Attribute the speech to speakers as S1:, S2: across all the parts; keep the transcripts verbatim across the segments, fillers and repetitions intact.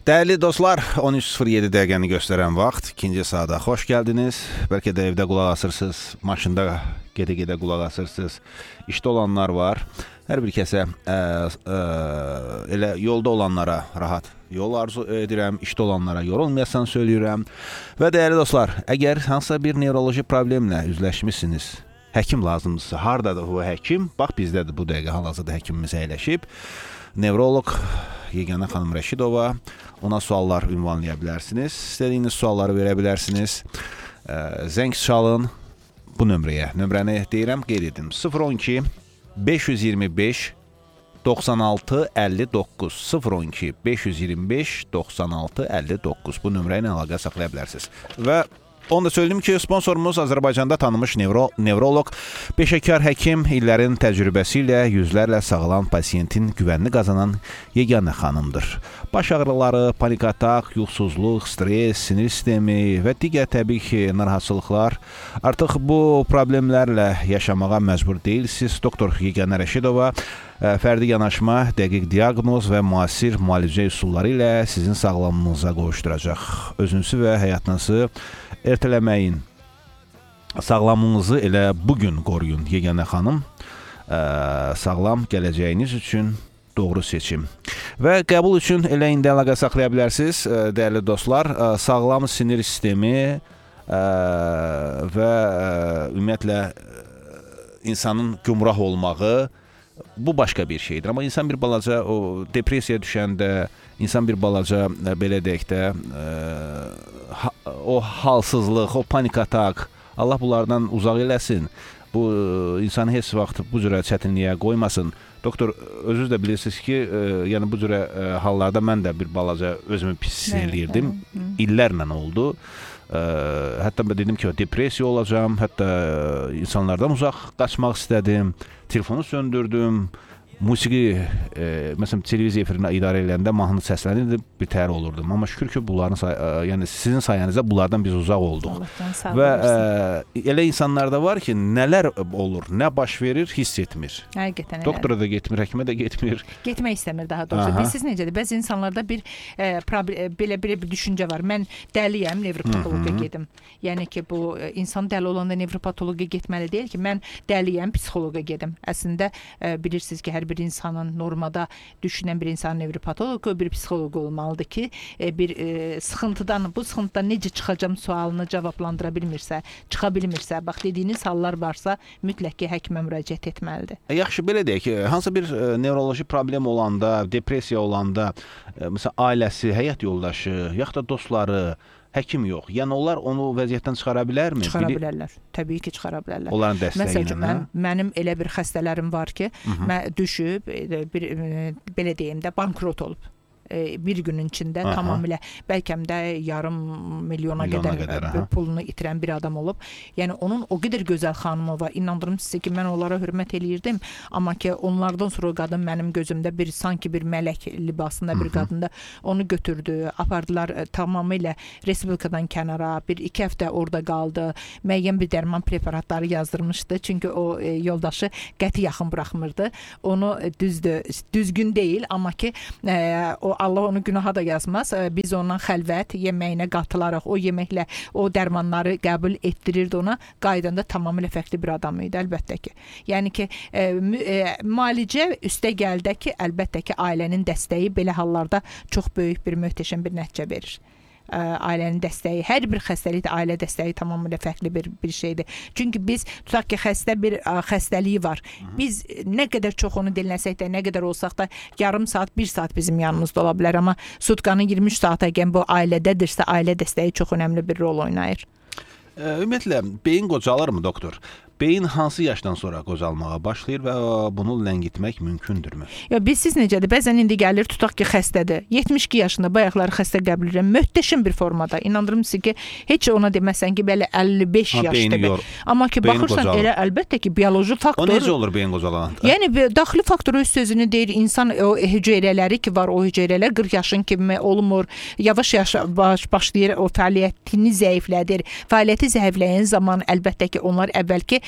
S1: Değerli dostlar, on üç sıfır yedi dəqiqəni göstərən vaxt, ikinci saata xoş gəldiniz. Bəlkə də evdə qulaq asırsınız, maşında gedə-gedə qulaq asırsınız. İşdə olanlar var. Hər bir kəsə ə, ə, elə yolda olanlara rahat yol arzu edirəm, işdə olanlara yorulmayasan söyləyirəm. Və dəyərli dostlar, əgər hansısa bir nevroloji problemlə üzləşmişsiniz, həkim lazımdırsa, hardadır bu həkim? Bax, bizdədir bu dəqiqə, hal-hazırda həkimimiz əyləşib. Nevroloq Yeganə xanım Rəşidova, ona suallar ünvanlaya bilərsiniz. İstədiyiniz sualları verə bilərsiniz. Zəng çalın bu nömrəyə. Nömrəni deyirəm, qeyd edin. sıfır on iki beş yüz iyirmi beş doxsan altı əlli doqquz sıfır on iki beş yüz iyirmi beş doxsan altı əlli doqquz bu nömrə ilə əlaqə saxlaya bilərsiniz. Və onu da söyleyeyim ki, sponsorumuz Azərbaycanda tanınmış nevro, nevroloq, peşəkar həkim, illərin təcrübəsi ilə yüzlərlə sağlam pasiyentin güvənini qazanan Yeganə xanımdır. Baş ağrıları, panik atak, yuxusuzluq, stres, sinir sistemi və digər təbii ki, narahatçılıqlar. Artıq bu problemlərlə yaşamağa məcbur deyilsiniz. Doktor Yeganə Rəşidova fərdi yanaşma, dəqiq diaqnoz və müasir müalicə üsulları ilə sizin sağlamlığınıza qovuşduracaq. Özünüzü və həyatınızı ertələməyin. Sağlamlığınızı elə bugün qoruyun, Yeganə xanım. Sağlam gələcəyiniz üçün doğru seçim. Və qəbul üçün elə indi əlaqə saxlaya bilərsiniz, dəyərli dostlar. Sağlam sinir sistemi və ümumiyyətlə insanın gümrah olmağı bu başqa bir şeydir. Amma insan bir balaca o depressiyaya düşəndə, insan bir balaca belə deyək də o halsızlıq, o panik atak, Allah bunlardan uzaq eləsin. Bu insanı heç vaxt bu cürə çətinliyə qoymasın. Doktor, özünüz də bilirsiniz ki, e, yəni bu cürə e, hallarda mən də bir balaca özümü pis eləyirdim. İllərlə oldu. E, hətta mən dedim ki, depressiya olacağım, hətta insanlardan uzaq qaçmaq istədim, telefonu söndürdüm. Musiqi, e, məsələn, televiziya efirinə idarə edəndə mahnı səslənirdi, bir təhər olurdum. Amma şükür ki, bunların say e, yəni sizin sayənizdə bunlardan biz uzaq olduq. Və e, elə insanlarda var ki, nələr olur, nə baş verir, hiss etmir.
S2: Həqiqətən elə.
S1: Doktora da getmir, həkimə də getmir.
S2: Getmək istəmir daha doğrusu. Bilirsiniz necədir? Bəzi insanlarda bir e, problem, belə belə bir düşüncə var. Mən dəliyəm, nevropatoloqa gedim. Yəni ki, bu insan dəli olanda nevropatoloqa getməli deyil ki, mən dəliyəm, psixoloqa gedim. Əslində e, bilirsiniz ki, hər bir insanın normada düşünən bir insan nevropatoloq, bir psixoloq olmalıdır ki, bir e, sıxıntıdan, bu sıxıntıdan necə çıxacam sualını cavablandıra bilmirsə, çıxa bilmirsə, bax dediyiniz hallar varsa, mütləq ki, həkimə müraciət etməlidir.
S1: E, yaxşı, belə deyək ki, hansı bir e, nevroloji problem olanda, depressiya olanda, e, məsələn, ailəsi, həyat yoldaşı, yaxud da dostları, həkim yox. Yəni onlar onu vəziyyətdən çıxara bilərmi?
S2: Çıxara bilərlər. Təbii ki, çıxara bilərlər.
S1: Onların dəstəyi ilə.
S2: Məsələn, mən, mənim elə bir xəstələrim var ki, mən düşüb, bir, belə deyim də, bankrot olub. Bir günün içində aha, tamamilə bəlkə də yarım milyona, milyona qədər, qədər pulunu itirən bir adam olub. Yəni onun o qədər gözəl xanımı var. İnandırım sizə ki, mən onlara hörmət eləyirdim. Amma ki, onlardan sonra qadın mənim gözümdə bir sanki bir mələk libasında bir qadında onu götürdü, apardılar tamamilə respublikadan kənara. Bir iki həftə orada qaldı. Müəyyən bir dərman preparatları yazdırmışdı. Çünki o e, yoldaşı qəti yaxın buraxmırdı. Onu düzdür, düzgün deyil, amma ki e, o Allah onu günaha da yazmaz. Biz ondan xəlvət yeməyinə qatılaraq o yeməklə o dərmanları qəbul etdirirdi ona. Qaydanda tamamilə fərqli bir adam idi, əlbəttə ki. Yəni ki, e, e, müalicə üstə gəldə ki, əlbəttə ki, ailənin dəstəyi belə hallarda çox böyük bir möhtəşəm bir nəticə verir. Ailənin dəstəyi, hər bir xəstəlikdə ailə dəstəyi tamamilə fərqli bir, bir şeydir. Çünki biz, tutaq ki, xəstə bir xəstəliyi var. Biz nə qədər çox onu dinləsək də, nə qədər olsaq da yarım saat, bir saat bizim yanımızda ola bilər. Amma sutkanın iyirmi üç saat əgər bu ailədədirsə, ailə dəstəyi çox önəmli bir rol oynayır.
S1: Ümumiyyətlə, beyin qocalır mı, doktor? Beyin hansı yaşdan sonra qocalmağa başlayır və bunu ləngitmək mümkündürmü?
S2: Ya bilsiz necədir? Bəzən indi gəlir, tutaq ki, xəstədir. yetmiş iki yaşında bayaqları xəstə qəbul edirəm. Möhtəşəm bir formada. İnandırım sizə ki, heç ona deməsən ki, belə əlli beş yaşdadır. Amma ki, baxırsan, elə əlbəttə ki, bioloji faktor.
S1: O necə olur beyin qocalanda?
S2: Yəni, daxili faktor öz sözünü deyir. İnsan o hüceyrələri ki var, o hüceyrələr qırx yaşın kimi olmur. Yavaş-yavaş baş, başlayır, o fəaliyyətini zəiflədir. Fəaliyyəti zəifləyən zaman əlbəttə ki, onlar əvvəlki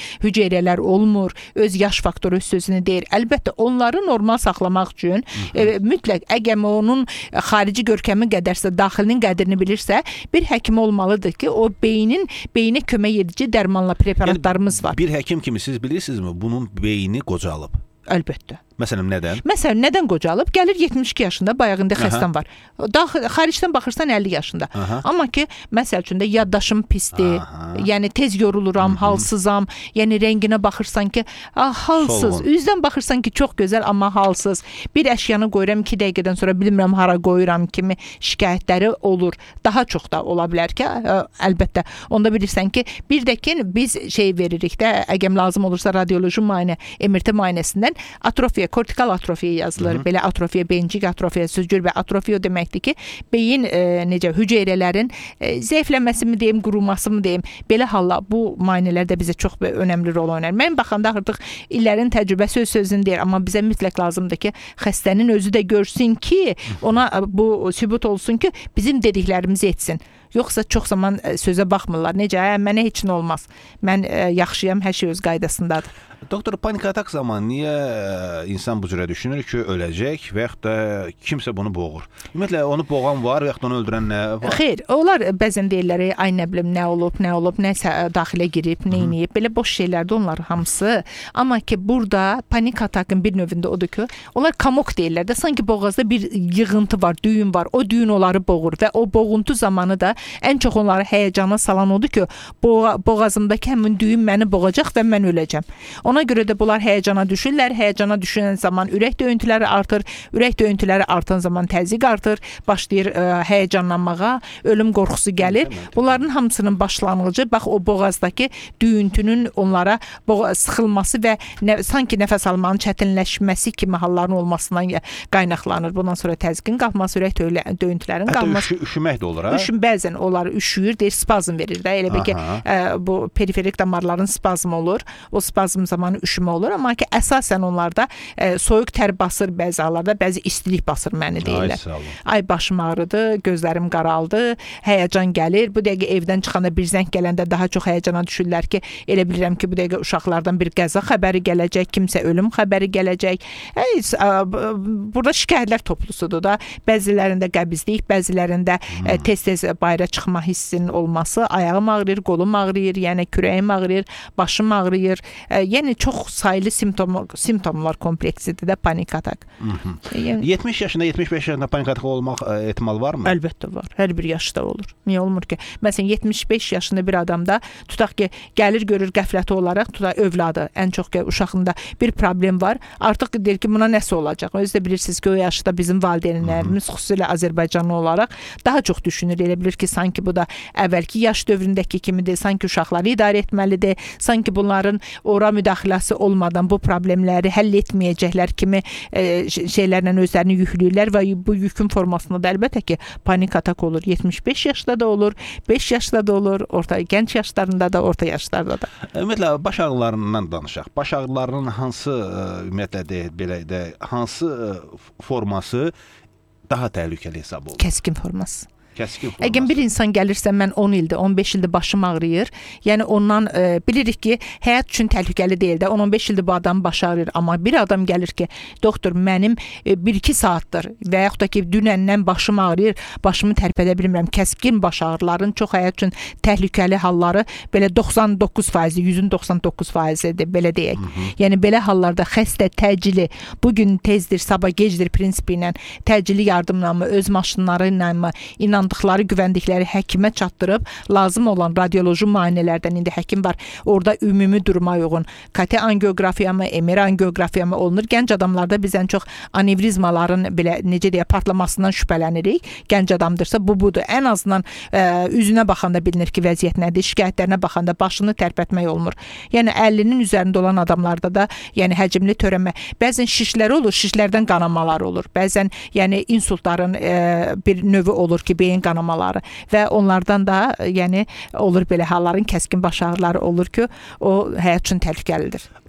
S2: hüceyrələr olmur, öz yaş faktoru öz sözünü deyir. Əlbəttə, onları normal saxlamaq üçün e, mütləq əgər onun xarici görkəmi qədərsə, daxilinin qədrini bilirsə, bir həkim olmalıdır ki, o beynin beyinə kömək edici dərmanla preparatlarımız var.
S1: Bir həkim kimi siz bilirsinizmi, bunun beyni qocalıb?
S2: Əlbəttə.
S1: Məsələn, nədən?
S2: Məsələn, nədən qocalıb? Gəlir yetmiş iki yaşında, bayağında xəstəm var. Daxil, xaricdən baxırsan əlli yaşında. Aha. Amma ki, məsəl üçün də yaddaşım pisdir, Aha. yəni tez yoruluram, Hı -hı. halsızam, yəni rənginə baxırsan ki, ah, halsız. Solğun. Üzdən baxırsan ki, çox gözəl, amma halsız. Bir əşyanı qoyuram, iki dəqiqədən sonra bilmirəm hara qoyuram kimi şikayətləri olur. Daha çox da ola bilər ki, ə, əlbəttə. Onda bilirsən ki, bir də ki, biz şey veririk də, əgər lazım olursa radioloji müayinə, M R T müayinəsindən atrofiya, kortikal atrofiya yazılır. Hı -hı. Belə atrofiya, beyincik atrofiya, sözgür və atrofiya deməkdir ki, beyin e, necə hüceyrələrin e, zəifləməsi mi deyim, quruması mı deyim. Belə hallar bu müayinələr də bizə çox önəmli rol oynayır. Mən baxanda artıq illərin təcrübəsi öz sözünü deyir, amma bizə mütləq lazımdır ki, xəstənin özü də görsün ki, ona bu sübut olsun ki, bizim dediklərimizi etsin. Yoxsa çox zaman sözə baxmırlar. Necə? Hə, mənə heç nə olmaz. Mən e, yaxşıyam, hər şey öz qaydasındadır.
S1: Doktor, panik atak zamanı niyə insan bu cürə düşünür ki, öləcək və yaxud da kimsə bunu boğur? Ümumiyyətlə, onu boğan var və yaxud onu öldürən nə var?
S2: Xeyr, onlar bəzən deyirlər, ay nə bilim, nə olub, nə olub, nəsə daxilə girib, nə inəyib. Belə boş şeylərdir onlar hamısı. Amma ki, burada panik atakın bir növündə odur ki, onlar kamok deyirlər də, sanki boğazda bir yığıntı var, düyün var. O düyün onları boğur və o boğuntu zamanı da ən çox onları həyəcana salan odur ki, boğazımdakı həmin düyün məni boğacaq və mən öləcəm. Ona görə də bunlar həyəcana düşürlər. Həyəcana düşən zaman ürək döyüntüləri artır. Ürək döyüntüləri artan zaman təzyiq artır. Başlayır ə, həyəcanlanmağa, ölüm qorxusu gəlir. Bunların hamısının başlanğıcı bax o boğazdakı düyüntünün onlara sıxılması və nə, sanki nəfəs almanın çətinləşməsi kimi halların olmasından qaynaqlanır. Bundan sonra təzyiqin qalxması, ürək döyüntülərin qalxması.
S1: Hətta üşümək də olur ha?
S2: Üşüm, bəzən onlar üşüyür, deyir, spazm verir də. Elə bir ki, ə, bu periferik damarların spazmı olur. O spazm zamanı üşümə olur, amma ki, əsasən onlarda ə, soyuq tər basır bəzi hallarda, bəzi istilik basır məni deyirlər. Ay, Ay başım ağrıdı, gözlərim qaraldı, həyəcan gəlir. Bu dəqiqə evdən çıxanda bir zəng gələndə daha çox həyəcana düşürlər ki, elə bilirəm ki, bu dəqiqə uşaqlardan bir qəza xəbəri gələcək, kimsə ölüm xəbəri gələcək. Ey, ə, burada şikayətlər toplusudur da. Bəzilərində qəbizlik, bəzilərində hmm. tez-tez bayıra çıxma hissinin olması, ayağım ağrıyır, qolum ağrıyır, yəni kürəyim ağrıyır, başım ağrıyır. E, yəni çox sayılı simptom simptomlar kompleksidir də panik atak.
S1: Yəni, yetmiş yaşında, yetmiş beş yaşında panik atak olmaq e, ehtimal varmı?
S2: Əlbəttə var. Hər bir yaşda olur. Niyə olmur ki? Məsələn, yetmiş beş yaşında bir adamda tutaq ki, gəlir görür qəfləti olaraq, tutaq övladı, ən çox ki, uşağında bir problem var. Artıq deyir ki, buna nəsə olacaq. Özü də bilirsiniz ki, o yaşda bizim valideynlərimiz, xüsusilə Azərbaycanlı olaraq daha çox düşünür. Elə bilir ki, sanki bu da əvvəlki yaş dövründəki kimidir, sanki uşaqları idarə etməlidir, sanki bunların ora müdaxiləsi olmadan bu problemləri həll etməyəcəklər kimi e, şeylərlə özlərini yükləyirlər və bu yükün formasında da əlbəttə ki, panik atak olur. yetmiş beş yaşda da olur, beş yaşda da olur, orta gənc yaşlarında da, orta yaşlarda da.
S1: Ümumiyyətlə, baş ağrılarından danışaq. Baş ağrılarının hansı, ümumiyyətlə deyək, belə də, hansı forması daha təhlükəli hesab olur?
S2: Kəskin forması.
S1: Kəskin forması.
S2: Əgər bir insan gəlirsə, mən on ildir, on beş ildir başım ağrıyır. Yəni ondan e, bilirik ki, həyat üçün təhlükəli deyil də. on on beş ildir bu adam başı ağrıyır. Amma bir adam gəlir ki, doktor, mənim e, bir iki saatdır və yaxud da ki, dünəndən başım ağrıyır, başımı tərpədə bilmirəm. Kəskin baş ağrıların çox həyat üçün təhlükəli halları belə doxsan doqquz faiz, yüzün doxsan doqquz faizidir, belə deyək. Hı -hı. Yəni belə hallarda xəstə təcili, bugün tezdir, sabah gecdir prinsipi ilə təcili yardımla mı, öz maşınları ilə mı, inan inandıqları, güvəndikləri həkimə çatdırıb, lazım olan radioloji müayinələrdən, indi həkim var, orada ümumi duruma uyğun K T angioqrafiya mı, M R angioqrafiya mı olunur. Gənc adamlarda biz ən çox anevrizmaların belə, necə deyə, partlamasından şübhələnirik. Gənc adamdırsa bu budur. Ən azından ə, üzünə baxanda bilinir ki, vəziyyət nədir, şikayətlərinə baxanda başını tərpətmək olmur. Yəni əllinin üzərində olan adamlarda da, yəni həcmli törəmə, bəzən şişlər olur, şişlərdən qanamalar olur. Bəzən yəni insultların ə, bir növü olur ki, beyin qanamaları və onlardan da yəni olur belə halların, kəskin baş ağrıları olur ki, o həyat üçün təhlükəlidir.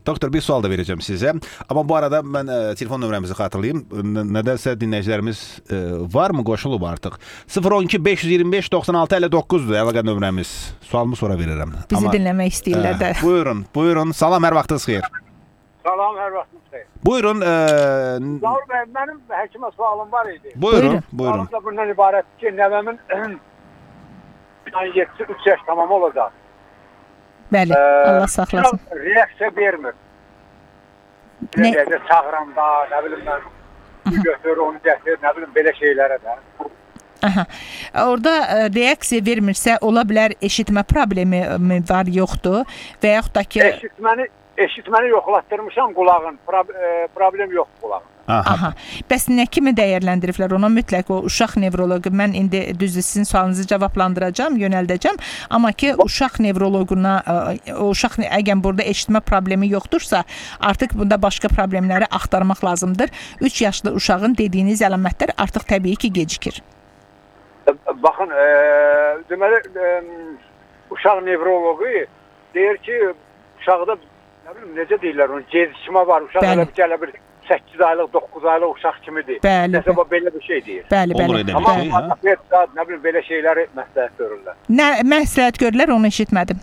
S1: Doktor, bir sual da verəcəm sizə. Amma bu arada mən ə, telefon nömrəmizi xatırlayım. Nədənsə dinləyicilərimiz ə, varmı, qoşulub artıq? sıfır on iki beş yüz iyirmi beş doxsan altı əlli doqquzdur əlaqə nömrəmiz. Sualımı sonra verirəm.
S2: Bizi
S1: Amma,
S2: dinləmək istəyirlər də.
S1: Ə, buyurun, buyurun. Salam, hər vaxtınız xeyir.
S3: Salam, hər vaxtınız xeyir.
S1: Buyurun. Ə...
S3: Zavur bəy, mənim həkimə sualım var idi.
S1: Buyurun, buyurun.
S3: Sualım da bundan ibarətdir ki, nəvəmin yeddi üç yaş tamam olacaq.
S2: Bəli,
S3: Ee,
S2: Allah saxlasın.
S3: Reaksiya vermir.
S2: Ne?
S3: Necə çağıranda, nə bilim mən, götür, onu gətir, nə bilim, belə şeylərə də.
S2: Aha. Orada ə, reaksiya vermirsə, ola bilər eşitmə problemi mi var, yoxdur və yaxud da ki...
S3: Eşitməni, eşitməni yoxlatdırmışam qulağın, Pro e, problem yoxdur qulağın.
S1: Aha.
S2: Aha. Bəs nə kimi dəyərləndiriblər? Ona mütləq o uşaq nevroloqu, mən indi düzdür sizin sualınızı cavablandıracağam, yönəldəcəm, amma ki uşaq nevroloquna, o uşaq əgər burada eşitmə problemi yoxdursa, artıq bunda başqa problemləri axtarmaq lazımdır. üç yaşlı uşağın dediyiniz əlamətlər artıq təbii ki gecikir.
S3: Baxın, e, deməli, e, uşaq nevroloqu deyir ki, uşaqda, nə bilim, necə deyirlər onu, gecikmə var, uşaq elə bir, elə bir səkkiz aylıq, doqquz aylıq uşaq kimidir.
S2: Bəli.
S3: Nəsə belə bir şey deyir.
S2: Bəli, bəli.
S1: Olur elə bir
S3: Amma
S1: şey, hə?
S3: saat, nə bilim, belə şeyləri məsləhət görürlər.
S2: Nə məsləhət görürlər, onu eşitmədim.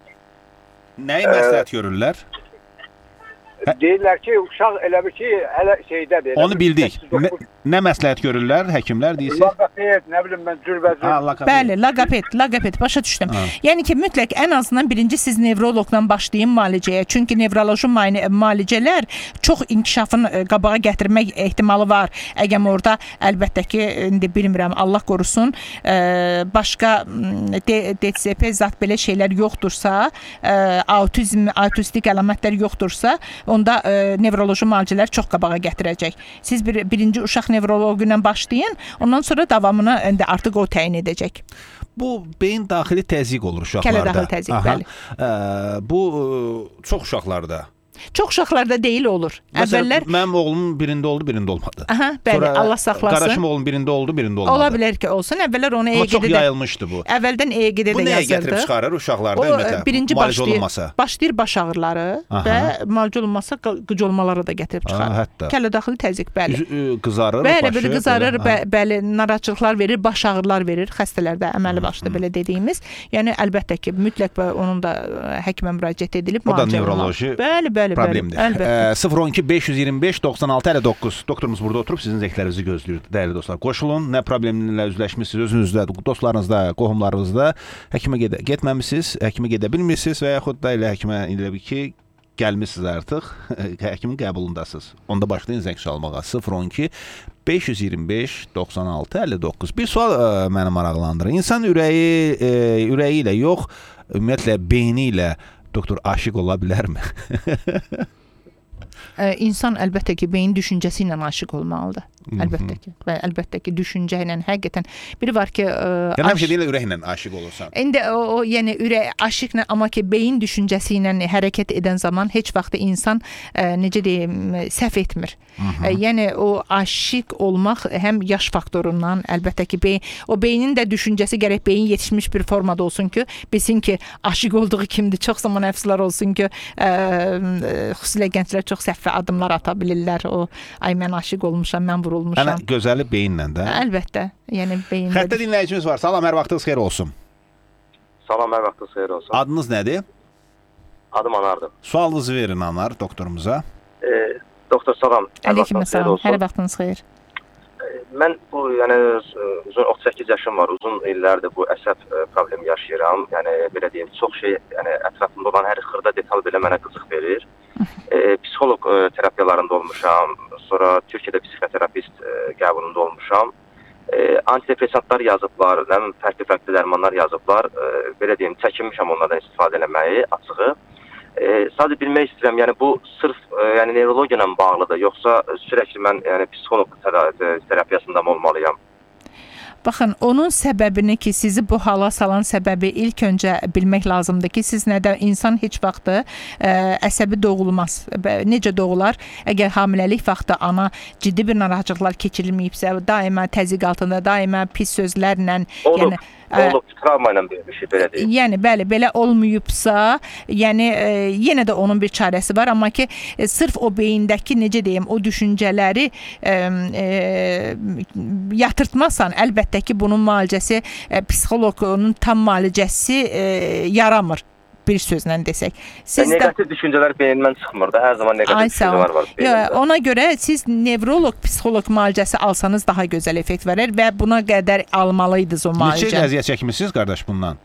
S1: Nəyi məsləhət görürlər?
S3: Deyirlər ki, uşaq elə bir ki, hələ şeydədir.
S1: Onu bildik. Nə, nə məsləhət görürlər həkimlər deyirsiniz?
S3: Laqapet, nə bilim mən, cürbəcür.
S1: Ha, laqapet.
S2: Bəli, laqapet, laqapet, başa düşdüm.
S1: Ha.
S2: Yəni ki, mütləq ən azından birinci siz nevroloqla başlayın müalicəyə. Çünki nevroloji müalicələr çox inkişafın qabağa gətirmək ehtimalı var. Əgər orada əlbəttə ki, indi bilmirəm, Allah qorusun, başqa D C P zat belə şeylər yoxdursa, autizm, autistik əlamətlər yoxdursa, onda e, nevroloji müalicələr çox qabağa gətirəcək. Siz bir, birinci uşaq nevroloqu ilə başlayın, ondan sonra davamını indi artıq o təyin edəcək.
S1: Bu beyin daxili təzyiq olur uşaqlarda.
S2: Kələ daxili təzyiq,
S1: Aha.
S2: bəli.
S1: Ə, bu ə, çox uşaqlarda.
S2: Çox uşaqlarda deyil olur.
S1: Məsələn,
S2: Əvvəllər
S1: mənim oğlumun birində oldu, birində olmadı.
S2: Aha, bəli,
S1: Sonra
S2: Allah saxlasın.
S1: Qardaşım oğlunun birində oldu, birində olmadı.
S2: Ola bilər ki, olsun. Əvvəllər onu
S1: Amma
S2: E G
S1: çox
S2: D-də
S1: yayılmışdı bu.
S2: Əvvəldən E G D-də
S1: Bu nəyə gətirib
S2: yazırdı.
S1: çıxarır uşaqlarda
S2: O
S1: ümumiyyətlə?
S2: birinci
S1: Müalicə
S2: başlayır,
S1: olunmasa.
S2: başlayır baş ağrıları
S1: Aha.
S2: və müalicə olunmasa qıcolmaları da gətirib
S1: Aa,
S2: çıxarır.
S1: hətta.
S2: Kələ daxili təzyiq, bəli.
S1: Üzü, qızarır,
S2: Bəli,
S1: başı.
S2: belə qızarır,
S1: belə,
S2: bə, bəli, narahatçılıqlar verir, baş ağrılar verir xəstələrdə əməli başda belə dediyimiz. Yəni əlbəttə ki, mütləq onun da həkimə müraciət edilib
S1: O da
S2: müalicə
S1: nevroloji
S2: olunmalı. Bəli, bəli,
S1: problemdir.
S2: bəli. Əlbəttə.
S1: Ə, sıfır on iki beş yüz iyirmi beş doxsan altı əlli doqquz. Doktorumuz burada oturub sizin zənglərinizi gözləyir. Dəyərli dostlar, qoşulun. Nə problemlərlə üzləşmisiniz özünüzdə, dostlarınızda, qohumlarınızda həkimə gedə getməmisiniz, həkimə gedə bilmirsiniz və yaxud da elə həkimə elə bir ki, gəlmisiniz artıq, həkimin qəbulundasınız. Onda başlayın zəng çalmağa. sıfır on iki beş yüz iyirmi beş doxsan altı əlli doqquz. Bir sual ə, məni maraqlandırır. İnsan ürəyi, ə, ürəyi ilə yox, ümumiyyətlə beyni ilə doktor aşiq ola bilərmi?
S2: İnsan əlbəttə ki, beyin düşüncəsi ilə aşiq olmalıdır. Əlbəttə ki. Və əlbəttə ki, düşüncə ilə həqiqətən biri var ki, ə,
S1: yəni həmişə deyirlər ürəklə aşiq olursan.
S2: İndi o, o yəni ürək aşiqlə, amma ki beyin düşüncəsi ilə hərəkət edən zaman heç vaxt insan ə, necə deyim, səhv etmir. Ə, yəni o aşiq olmaq həm yaş faktorundan, əlbəttə ki beyin, o beynin də düşüncəsi gərək beyin yetişmiş bir formada olsun ki, bilsin ki aşiq olduğu kimdir. Çox zaman əfsuslar olsun ki, ə, xüsusilə gənclər çox səhv addımlar ata bilirlər. O ay mən aşiq olmuşam, mən vurulmuşam.
S1: Yəni gözəli beyinlə də.
S2: Əlbəttə. Yəni beyində.
S1: Xəttə dinləyicimiz var. Salam, hər vaxtınız xeyir olsun.
S4: Salam, hər vaxtınız xeyir olsun.
S1: Adınız nədir?
S4: Adım Anardır.
S1: Sualınızı verin Anar doktorumuza.
S4: E, doktor salam.
S2: Əleyküm salam. Hər vaxtınız xeyir.
S4: E, mən bu yəni uzun otuz səkkiz yaşım var. Uzun illərdir bu əsəb e, problemi yaşayıram. Yəni belə deyim, çox şey, yəni ətrafımda olan hər xırda detal belə mənə qızıq verir. E, psixoloq e, terapiyalarında olmuşam. Sonra Türkiyədə psixoterapist e, qəbulunda olmuşam. E, antidepressantlar yazıblar, fərqli-fərqli dərmanlar yazıblar. E, belə deyim, çəkinmişəm onlardan istifadə eləməyi, açığı. E, sadəcə bilmək istəyirəm, yəni bu sırf e, yəni nevrologiya ilə bağlıdır, yoxsa sürəkli mən yəni psixoloq terapiyasında mı olmalıyam?
S2: Baxın, onun səbəbini ki, sizi bu hala salan səbəbi ilk öncə bilmək lazımdır ki, siz nədə insan heç vaxtı ə, əsəbi doğulmaz. Necə doğular? Əgər hamiləlik vaxtı ana ciddi bir narahatçılıqlar keçirilməyibsə, daima təzyiq altında, daima pis sözlərlə,
S4: Olub,
S2: yəni
S4: olub, travma ilə bir şey belə deyil.
S2: Yəni bəli, belə olmayıbsa, yəni e, yenə də onun bir çarəsi var, amma ki e, sırf o beyindəki necə deyim, o düşüncələri e, e, yatırtmasan, əlbəttə ki bunun müalicəsi e, psixoloqun tam müalicəsi e, yaramır. Bir sözlə desək.
S4: Siz negativ də... düşüncələr beynindən çıxmır da, hər zaman negativ düşüncələr var beynində.
S2: Ona görə siz nevroloq, psixoloq müalicəsi alsanız daha gözəl effekt verir və buna qədər almalıydınız o müalicə.
S1: Neçə il əziyyət çəkmisiniz qardaş bundan?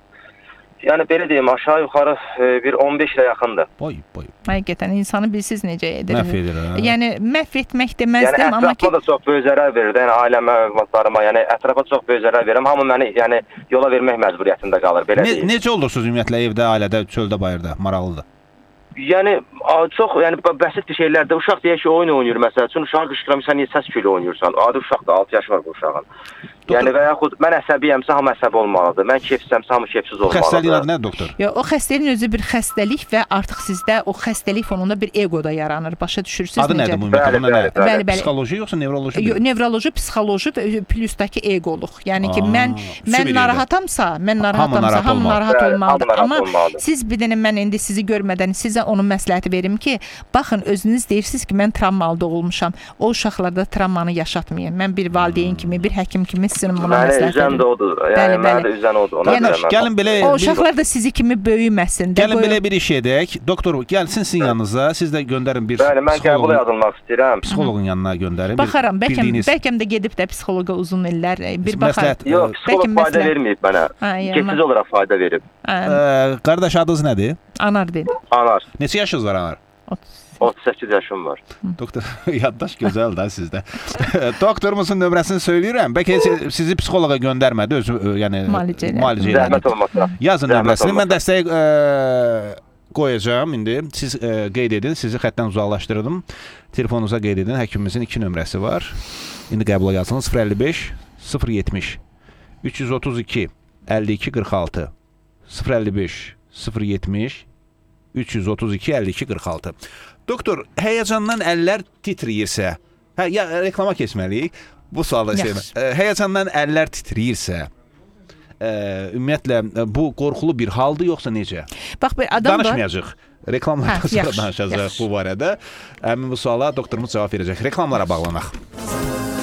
S4: Yəni belə deyim, aşağı yuxarı bir on beş ilə yaxındır.
S1: Boy, boy.
S2: Həqiqətən insanı bilsiz necə edir.
S1: Məhv edir, hə?
S2: Yəni məhv etmək deməzdim,
S4: yəni,
S2: amma ki...
S4: Yəni ətrafa da çox böyük zərər verir, yəni ailəmə, övladlarıma, yəni ətrafa çox böyük zərər verirəm. Hamı məni yəni yola vermək məcburiyyətində qalır, belə
S1: ne,
S4: deyim.
S1: Necə olursunuz ümumiyyətlə evdə, ailədə, çöldə, bayırda? Maraqlıdır.
S4: Yəni çox yəni bəsit bir şeylərdə uşaq deyək ki, oyun oynayır məsələn. Üçün uşağı qışqırmısan, niyə səs küylü oynayırsan? Adi uşaqdır, altı yaşı var bu uşağın. Yəni və yaxud mən əsəbiyəmsə hamı əsəbi olmalıdır. Mən keyfsizəmsə hamı keyfsiz olmalıdır.
S1: Xəstəliyin adı nədir doktor?
S2: Yox, o xəstəliyin özü bir xəstəlik və artıq sizdə o xəstəlik fonunda bir ego da yaranır. Başa düşürsüz
S1: adı
S2: necə?
S1: Adı nədir bu ümumiyyətlə?
S4: Bəli, bəli,
S2: bəli, bəli.
S1: Psixoloji yoxsa nevroloji?
S2: Yo, nevroloji, psixoloji və plusdakı egoluq. Yəni ki, mən mən narahatamsa, mən narahatamsa, hamı narahat olmalıdır. Amma siz bir dənə mən indi sizi görmədən sizə onun məsləhəti verim ki, baxın özünüz deyirsiniz ki, mən travmalı doğulmuşam. O uşaqlarda travmanı yaşatmayın. Mən bir valideyn kimi, bir həkim kimi sizin buna məsləhət
S4: üzən də odur. Yəni mənə də üzən odur. Ona
S2: yəni,
S4: görə
S1: gəlin belə
S2: o uşaqlar da sizi kimi böyüməsin.
S1: Gəlin boyu... belə bir iş edək. Doktor gəlsin sizin yanınıza. Siz də göndərin bir
S4: bəli, mən qəbul yazılmaq istəyirəm.
S1: Psixoloqun yanına göndərin.
S2: Baxaram, bəlkə bəlkə də gedib də psixoloqa uzun illər bir baxar.
S4: Yox, psixoloq fayda verməyib mənə. Keçici olaraq fayda verib.
S1: Qardaş adınız nədir?
S2: Anar dedi.
S4: Anar.
S1: Neçə yaşınız var Anar?
S4: otuz səkkiz yaşım var.
S1: Doktor, yaddaş gözəl də sizdə. Doktorumuzun nömrəsini söyləyirəm. Bəlkə sizi psixoloqa göndərmədi, özü yəni müalicə elədi.
S4: Zəhmət olmasa.
S1: Yazın nömrəsini. Mən dəstək e, qoyacağam indi. Siz e, qeyd edin. Sizi xəttdən uzaqlaşdırdım. Telefonunuza qeyd edin. Həkimimizin iki nömrəsi var. İndi qəbula yazın. sıfır əlli beş sıfır yetmiş üç yüz otuz iki əlli iki qırx altı sıfır əlli beş sıfır yetmiş üç yüz otuz iki əlli iki qırx altı. Doktor, həyəcandan əllər titrəyirsə, hə, ya reklama keçməliyik. Bu sualda şey, həyəcandan əllər titrəyirsə, ə, ümumiyyətlə bu qorxulu bir haldır yoxsa necə?
S2: Bax, bir adam
S1: danışmayacağıq. Reklamlardan sonra danışacağıq bu barədə. Həmin bu suala doktorumuz cavab verəcək. Reklamlara bağlanaq.